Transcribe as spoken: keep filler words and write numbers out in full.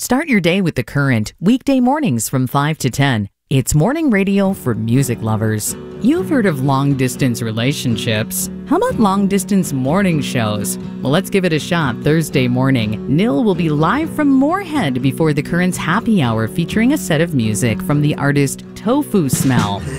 Start your day with The Current, weekday mornings from five to ten. It's morning radio for music lovers. You've heard of long-distance relationships. How about long-distance morning shows? Well, let's give it a shot Thursday morning. Nil will be live from Moorhead before The Current's happy hour featuring a set of music from the artist Tofu Smell.